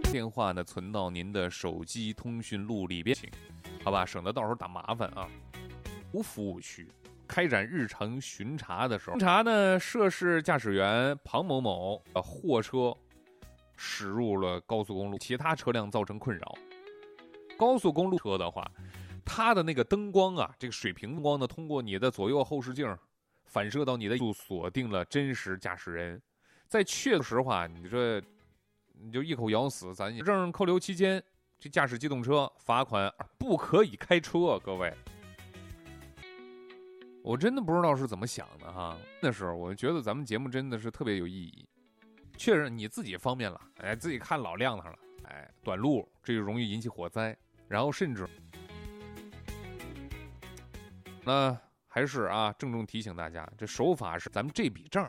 电话呢存到您的手机通讯录里边，好吧，省得到时候打麻烦啊。无服务区开展日常巡查的时候，巡查呢涉事驾驶员庞某某货车驶入了高速公路，其他车辆造成困扰。高速公路车的话，它的那个灯光啊，这个水平灯光呢，通过你的左右后视镜反射到你的锁定了真实驾驶人。在确实话，你就一口咬死，咱证扣留期间，这驾驶机动车罚款不可以开车。各位，我真的不知道是怎么想的哈。那时候我觉得咱们节目真的是特别有意义。确实你自己方便了，哎，自己看老亮堂了，哎，短路这就容易引起火灾，然后甚至，那还是啊，郑重提醒大家，这守法是咱们这笔账